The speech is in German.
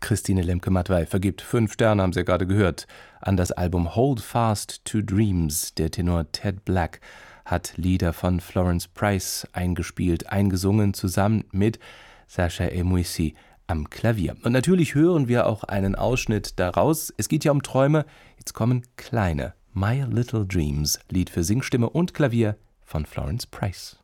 Christine Lemke-Mattwey vergibt 5 Sterne, haben Sie ja gerade gehört, an das Album Hold Fast to Dreams. Der Tenor Ted Black hat Lieder von Florence Price eingespielt, eingesungen, zusammen mit Sacha Emouissi am Klavier. Und natürlich hören wir auch einen Ausschnitt daraus. Es geht ja um Träume. Jetzt kommen kleine My Little Dreams, Lied für Singstimme und Klavier von Florence Price.